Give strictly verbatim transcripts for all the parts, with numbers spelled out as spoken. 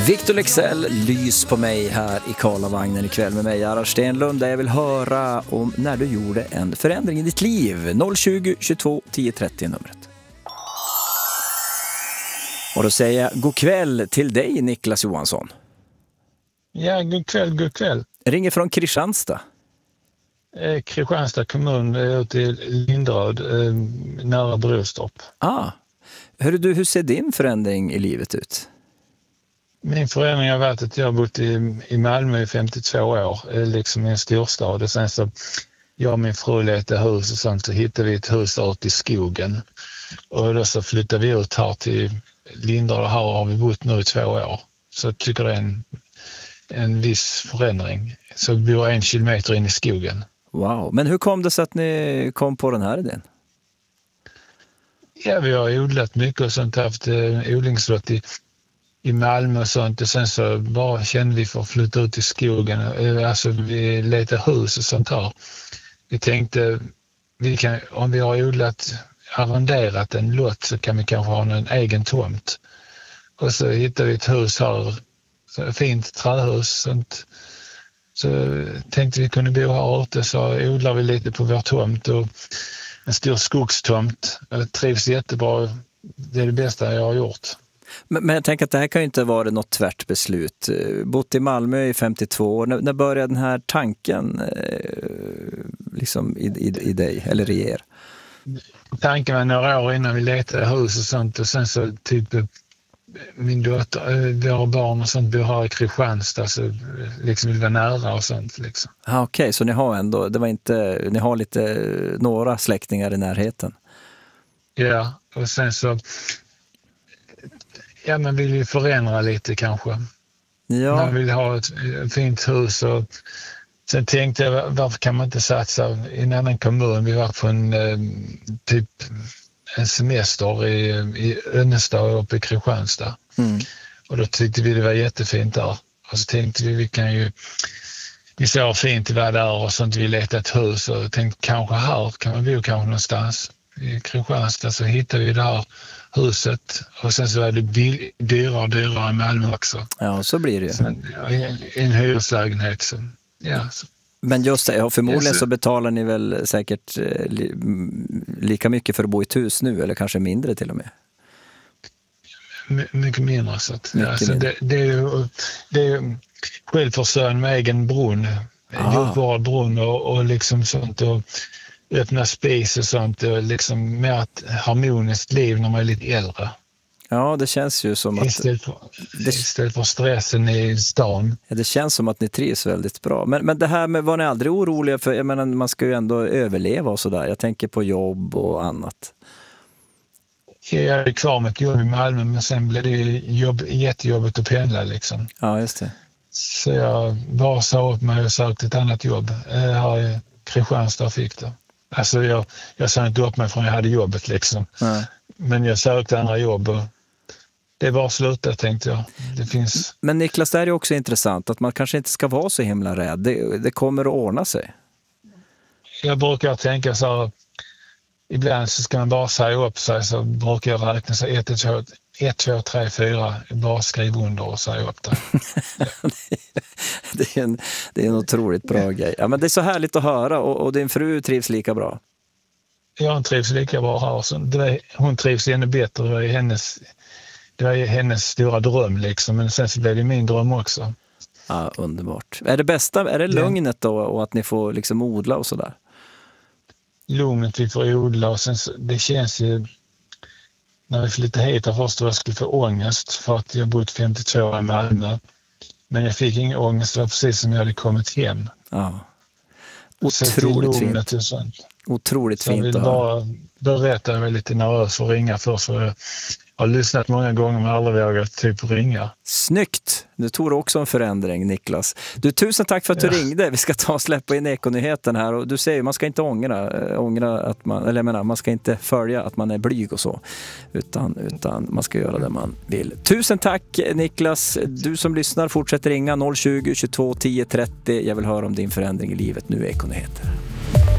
Victor Leksell, lys på mig här i Karlavagnen ikväll med mig, Ara Stenlund, där jag vill höra om när du gjorde en förändring i ditt liv. noll tjugo, tjugotvå, tio trettio numret. Och då säger jag god kväll till dig, Niklas Johansson. Ja, god kväll, god kväll. Ringer från Kristianstad. Eh, Kristianstad kommun, ute i Linderöd, eh, nära Brostorp. Ah, hör du, hur ser din förändring i livet ut? Min förändring har varit att jag har bott i, i Malmö i femtiotvå år, eh, liksom i en storstad. Och sen så, jag och min fru letade hus och sånt, så hittade vi ett hus ute i skogen. Och då så flyttade vi ut här till Linderöd, och här har vi bott nu i två år. Så jag tycker det är en, en viss förändring. Så vi bor en kilometer in i skogen. Wow, men hur kom det så att ni kom på den här idén? Ja, vi har odlat mycket och sånt, haft eh, odlingslott i, i Malmö och sånt. Och sen så bara kände vi för att flytta ut i skogen. Eh, alltså vi letar hus och sånt här. Vi tänkte, vi kan, om vi har odlat, arrenderat en lott, så kan vi kanske ha en egen tomt. Och så hittade vi ett hus här, så ett fint trähus. Sånt. Så tänkte vi kunde bo här ute, så odlar vi lite på vår tomt. Och en stor skogstomt. Jag trivs jättebra. Det är det bästa jag har gjort. Men, men jag tänker att det här kan ju inte vara något tvärt beslut. Bott i Malmö i femtiotvå år. När, när började den här tanken eh, liksom i, i, i dig eller i er? Tanken var några år innan vi letade hus och sånt. Och sen så typ min dotter, våra barn och sånt bor här i Kristianstad, så liksom vi var nära och sånt liksom. Ah, okej, okay, så ni har ändå, det var inte, ni har lite några släktingar i närheten? Ja, och sen så ja, man vill ju förändra lite kanske. Ja. Man vill ha ett, ett fint hus, och sen tänkte jag, varför kan man inte satsa i en annan kommun? Vi var på en typ en semester i, i Önnestad uppe i Kristianstad. Mm. Och då tyckte vi det var jättefint där. Och så tänkte vi, vi kan ju, vi såg fint det var där, och sånt, vi letade ett hus och tänkte kanske här kan man bo kanske någonstans. I Kristianstad så hittade vi det här huset, och sen så var det bil, dyrare och dyrare i Malmö också. Ja, så blir det ju. Sen, ja, en, en hyreslägenhet. Så, ja, så. Men just det, ja, förmodligen så betalar ni väl säkert eh, li, lika mycket för att bo i ett hus nu, eller kanske mindre till och med? My, mycket mindre. Så att, mycket ja, så mindre. Det, det är ju det är självförsörjande med egen brunn, jordvard brunn och, och liksom sånt, och öppna spis och sånt, och liksom mer ett harmoniskt liv när man är lite äldre. Ja, det känns ju som att... Istället för, det, istället för stressen i stan. Ja, det känns som att ni trivs väldigt bra. Men, men det här med, var ni aldrig oroliga för, jag menar, man ska ju ändå överleva och sådär. Jag tänker på jobb och annat. Jag är kvar med ett jobb i Malmö, men sen blev det jobb, jättejobbigt att pendla liksom. Ja, just det. Så jag bara sa upp mig och sökte ett annat jobb. Här i Kristianstad fick det. Alltså jag, jag sa inte upp mig från jag hade jobbet liksom. Nej. Men jag sökte andra jobb, och det är bara sluta, tänkte jag. Det finns... Men Niklas, det är ju också intressant att man kanske inte ska vara så himla rädd. Det, det kommer att ordna sig. Jag brukar tänka så här, ibland så ska man bara säga upp sig, så brukar jag räkna så ett, två, ett, två, tre, fyra, bara skriva under och säga upp det. det, är en, det är en otroligt bra grej. Ja, men det är så härligt att höra, och, och din fru trivs lika bra. Jag trivs lika bra här. Så det var, hon trivs ännu bättre. Det var ju hennes, det var ju hennes stora dröm liksom. Men sen så blev det min dröm också. Ja, underbart. Är det bästa, är det lugnet då, och att ni får liksom odla och sådär? Lugnet vi får odla, och sen så, det känns ju, när vi flyttade hit här först, jag skulle få ångest för att jag bott femtiotvå år i Malmö. Men jag fick ingen ångest, det var precis som jag hade kommit hem. Ja. Otroligt fint. Otroligt så fint. Jag vill bara berätta, jag var lite nervös för att ringa först, för jag har lyssnat många gånger men aldrig vågat typ ringa. Snyggt! Du tog också en förändring, Niklas. Du, tusen tack för att du ja. ringde. Vi ska ta och släppa in Ekonyheten här, och du säger man ska inte ångra, äh, ångra att man, eller jag menar, man ska inte följa att man är blyg och så, utan, utan man ska göra det man vill. Tusen tack, Niklas. Du som lyssnar, fortsätt ringa noll tjugo, tjugotvå, tio trettio. Jag vill höra om din förändring i livet. Nu är Ekonyheter.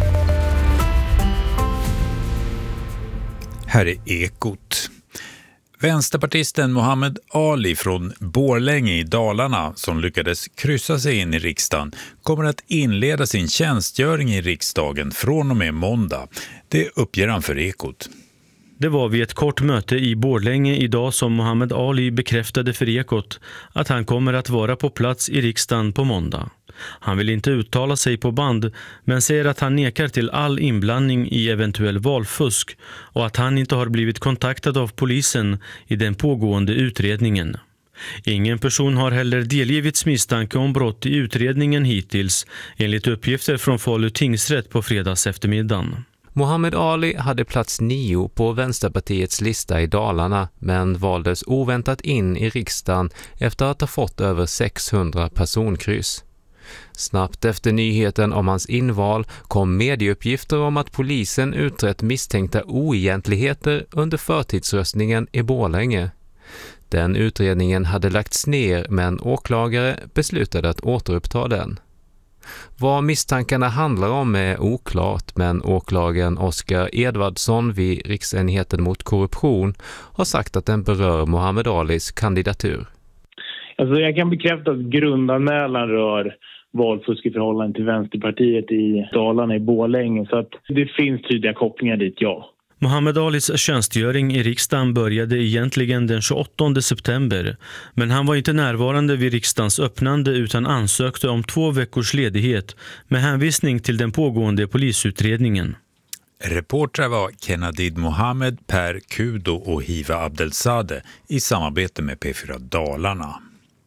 Här är Ekot. Vänsterpartisten Mohammed Ali från Borlänge i Dalarna, som lyckades kryssa sig in i riksdagen, kommer att inleda sin tjänstgöring i riksdagen från och med måndag. Det uppger han för Ekot. Det var vid ett kort möte i Borlänge idag som Mohammed Ali bekräftade för Ekot att han kommer att vara på plats i riksdagen på måndag. Han vill inte uttala sig på band, men säger att han nekar till all inblandning i eventuell valfusk och att han inte har blivit kontaktad av polisen i den pågående utredningen. Ingen person har heller delgivits misstanke om brott i utredningen hittills, enligt uppgifter från Falu tingsrätt på fredags eftermiddagen. Mohammed Ali hade plats nio på Vänsterpartiets lista i Dalarna, men valdes oväntat in i riksdagen efter att ha fått över sexhundra personkryss. Snabbt efter nyheten om hans inval kom medieuppgifter om att polisen utrett misstänkta oegentligheter under förtidsröstningen i Borlänge. Den utredningen hade lagts ner, men åklagare beslutade att återuppta den. Vad misstankarna handlar om är oklart, men åklagaren Oskar Edvardsson vid Riksenheten mot korruption har sagt att den berör Mohammed Alis kandidatur. Alltså jag kan bekräfta att grundanmälan rör valfusk i förhållande till Vänsterpartiet i Dalarna i Borlänge, så att det finns tydliga kopplingar dit, ja. Mohammed Alis tjänstgöring i riksdagen började egentligen den tjugoåttonde september, men han var inte närvarande vid riksdagens öppnande utan ansökte om två veckors ledighet med hänvisning till den pågående polisutredningen. Reportrar var Kenadid Mohammed, Per Kudo och Hiva Abdelsade i samarbete med P fyra Dalarna.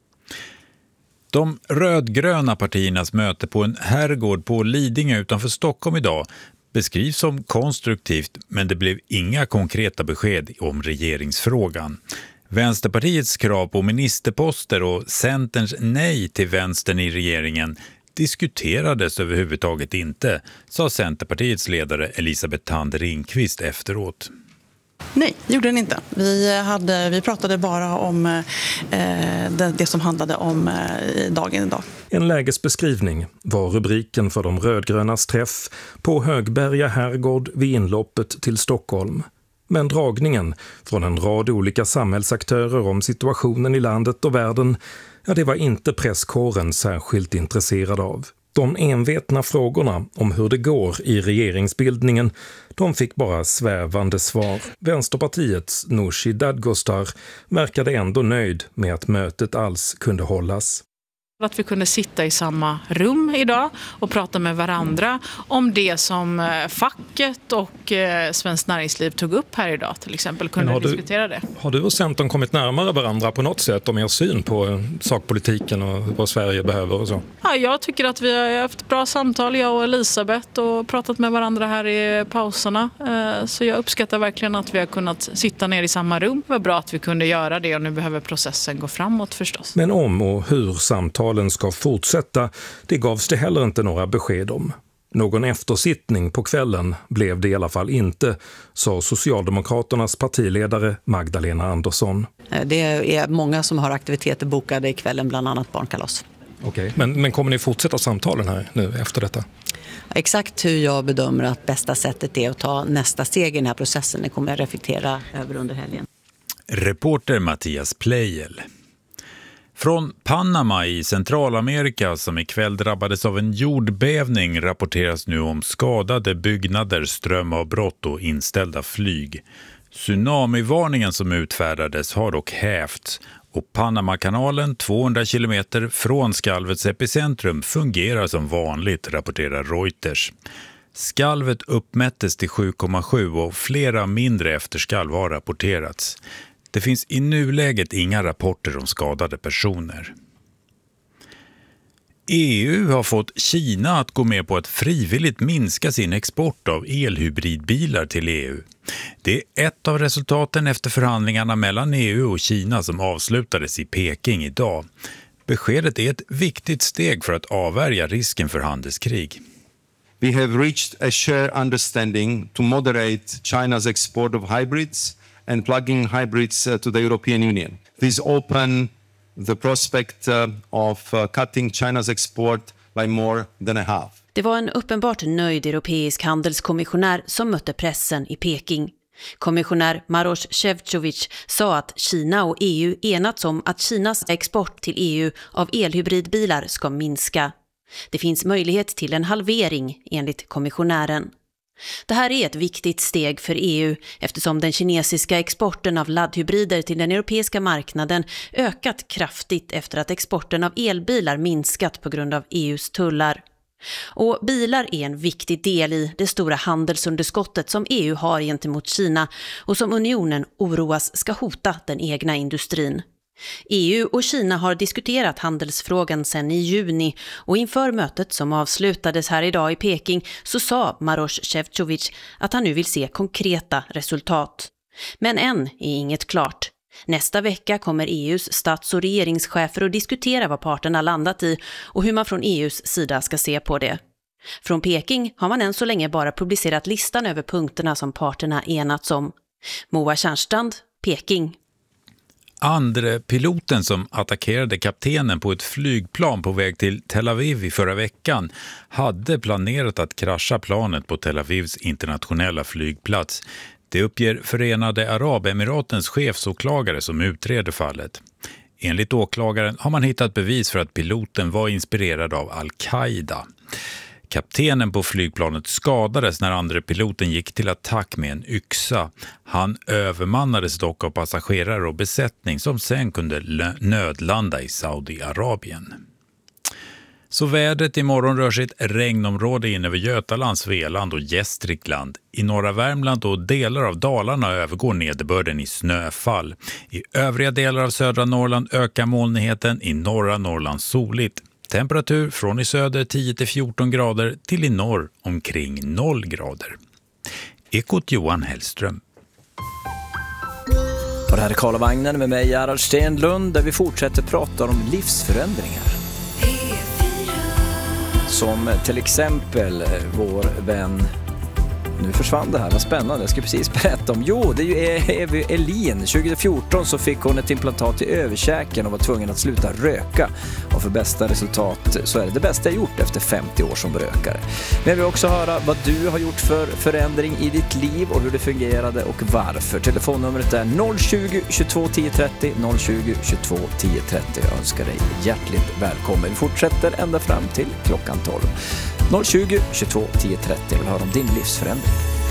De rödgröna partiernas möte på en herrgård på Lidingö utanför Stockholm idag beskrivs som konstruktivt, men det blev inga konkreta besked om regeringsfrågan. Vänsterpartiets krav på ministerposter och Centerns nej till vänstern i regeringen diskuterades överhuvudtaget inte, sa Centerpartiets ledare Elisabeth Thand Ringqvist efteråt. Nej, det gjorde den inte. Vi, hade, vi pratade bara om eh, det, det som handlade om eh, dagen idag. En lägesbeskrivning var rubriken för de rödgrönas träff på Högberga herrgård vid inloppet till Stockholm. Men dragningen från en rad olika samhällsaktörer om situationen i landet och världen, ja, det var inte presskåren särskilt intresserad av. De envetna frågorna om hur det går i regeringsbildningen, de fick bara svävande svar. Vänsterpartiets Nooshi Dadgostar verkade ändå nöjd med att mötet alls kunde hållas. Att vi kunde sitta i samma rum idag och prata med varandra om det som facket och Svenskt Näringsliv tog upp här idag, till exempel. Kunde du, diskutera det. Har du och Centern kommit närmare varandra på något sätt om er syn på sakpolitiken och vad Sverige behöver och så? Ja, jag tycker att vi har haft bra samtal, jag och Elisabeth, och pratat med varandra här i pauserna. Så jag uppskattar verkligen att vi har kunnat sitta ner i samma rum. Det var bra att vi kunde göra det, och nu behöver processen gå framåt förstås. Men om och hur samtal ska fortsätta, det gavs det heller inte några besked om. Någon eftersittning på kvällen blev det i alla fall inte, sa Socialdemokraternas partiledare Magdalena Andersson. Det är många som har aktiviteter bokade i kvällen, bland annat barnkalas. Okej, men, men kommer ni fortsätta samtalen här nu efter detta? Exakt hur jag bedömer att bästa sättet är att ta nästa steg i den här processen, det kommer jag reflektera över under helgen. Reporter Mattias Plejel. Från Panama i Centralamerika, som ikväll drabbades av en jordbävning, rapporteras nu om skadade byggnader, strömavbrott och inställda flyg. Tsunamivarningen som utfärdades har dock hävts, och Panamakanalen tvåhundra kilometer från skalvets epicentrum fungerar som vanligt, rapporterar Reuters. Skalvet uppmättes till sju komma sju och flera mindre efterskalv har rapporterats. Det finns i nuläget inga rapporter om skadade personer. E U har fått Kina att gå med på att frivilligt minska sin export av elhybridbilar till E U. Det är ett av resultaten efter förhandlingarna mellan E U och Kina som avslutades i Peking idag. Beskedet är ett viktigt steg för att avvärja risken för handelskrig. We have reached a shared understanding to moderate China's export of hybrids and plug-in hybrids uh, to the European Union. This open the prospect uh, of uh, cutting China's export by more than a half. Det var en uppenbart nöjd europeisk handelskommissionär som mötte pressen i Peking. Kommissionär Maroš Šefčovič sa att Kina och E U enats om att Kinas export till E U av elhybridbilar ska minska. Det finns möjlighet till en halvering enligt kommissionären. Det här är ett viktigt steg för E U eftersom den kinesiska exporten av laddhybrider till den europeiska marknaden ökat kraftigt efter att exporten av elbilar minskat på grund av E U:s tullar. Och bilar är en viktig del i det stora handelsunderskottet som E U har gentemot Kina och som unionen oroas ska hota den egna industrin. E U och Kina har diskuterat handelsfrågan sedan i juni och inför mötet som avslutades här idag i Peking så sa Maroš Šefčovič att han nu vill se konkreta resultat. Men än är inget klart. Nästa vecka kommer E U:s stats- och regeringschefer att diskutera vad parterna landat i och hur man från E U:s sida ska se på det. Från Peking har man än så länge bara publicerat listan över punkterna som parterna enats om. Moa Tjärnstrand, Peking. Andre piloten som attackerade kaptenen på ett flygplan på väg till Tel Aviv i förra veckan hade planerat att krascha planet på Tel Avivs internationella flygplats. Det uppger Förenade Arabemiratens chefsåklagare som utreder fallet. Enligt åklagaren har man hittat bevis för att piloten var inspirerad av Al-Qaida. Kaptenen på flygplanet skadades när andre piloten gick till attack med en yxa. Han övermannades dock av passagerare och besättning som sen kunde nödlanda i Saudiarabien. Så vädret imorgon rör sig ett regnområde in över Götaland, Svealand och Gästrikland. I norra Värmland och delar av Dalarna övergår nederbörden i snöfall. I övriga delar av södra Norrland ökar molnigheten, i norra Norrland soligt. Temperatur från i söder tio till fjorton grader till i norr omkring noll grader. Ekot Johan Hellström. Och det här är Karlavagnen med mig, Gerhard Stenlund, där vi fortsätter prata om livsförändringar. Som till exempel vår vän, nu försvann det här, vad spännande, jag ska precis berätta om. Jo, det är ju Evi Elin. tjugo fjorton så fick hon ett implantat i överkäken och var tvungen att sluta röka. Och för bästa resultat så är det det bästa jag gjort efter femtio år som rökare. Men jag vill också höra vad du har gjort för förändring i ditt liv och hur det fungerade och varför. Telefonnumret är noll tjugo, tjugotvå, tio trettio, noll tjugo, tjugotvå, tio trettio. Jag önskar dig hjärtligt välkommen. Vi fortsätter ända fram till klockan tolv. noll tjugo, tjugotvå, tio trettio. Jag vill höra om din livsförändring.